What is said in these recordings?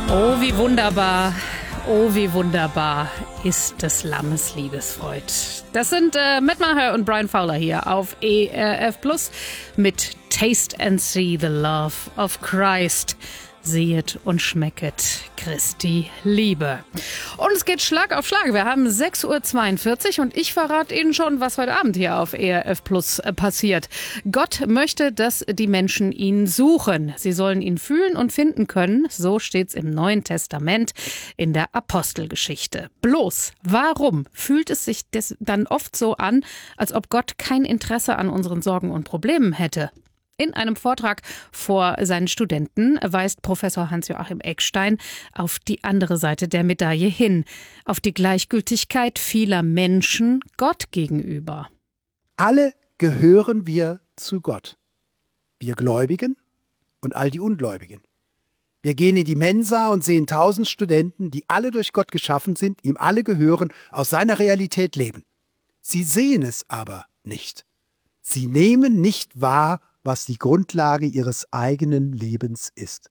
Oh, wie wunderbar ist des Lammes Liebesfreud. Das sind Matt Maher und Brian Fowler hier auf ERF Plus mit Taste and See the Love of Christ. Sehet und schmecket Christi Liebe. Und es geht Schlag auf Schlag. Wir haben 6:42 Uhr und ich verrate Ihnen schon, was heute Abend hier auf ERF Plus passiert. Gott möchte, dass die Menschen ihn suchen. Sie sollen ihn fühlen und finden können. So steht's im Neuen Testament in der Apostelgeschichte. Bloß, warum fühlt es sich dann oft so an, als ob Gott kein Interesse an unseren Sorgen und Problemen hätte? In einem Vortrag vor seinen Studenten weist Professor Hans-Joachim Eckstein auf die andere Seite der Medaille hin, auf die Gleichgültigkeit vieler Menschen Gott gegenüber. Alle gehören wir zu Gott. Wir Gläubigen und all die Ungläubigen. Wir gehen in die Mensa und sehen 1000 Studenten, die alle durch Gott geschaffen sind, ihm alle gehören, aus seiner Realität leben. Sie sehen es aber nicht. Sie nehmen nicht wahr, was die Grundlage ihres eigenen Lebens ist.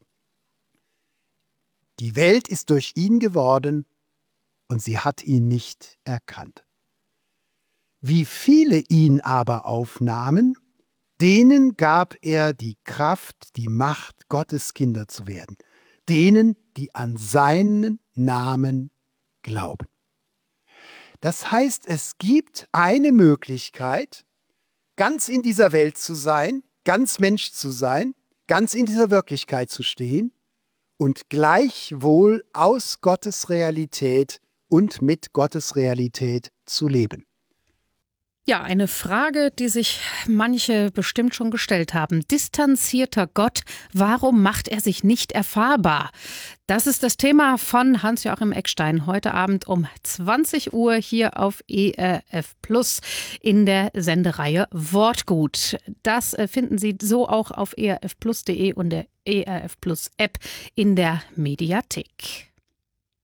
Die Welt ist durch ihn geworden und sie hat ihn nicht erkannt. Wie viele ihn aber aufnahmen, denen gab er die Kraft, die Macht, Gottes Kinder zu werden. Denen, die an seinen Namen glauben. Das heißt, es gibt eine Möglichkeit, ganz in dieser Welt zu sein, ganz Mensch zu sein, ganz in dieser Wirklichkeit zu stehen und gleichwohl aus Gottes Realität und mit Gottes Realität zu leben. Ja, eine Frage, die sich manche bestimmt schon gestellt haben. Distanzierter Gott, warum macht er sich nicht erfahrbar? Das ist das Thema von Hans-Joachim Eckstein heute Abend um 20 Uhr hier auf ERF Plus in der Sendereihe Wortgut. Das finden Sie so auch auf erfplus.de und der ERF Plus App in der Mediathek.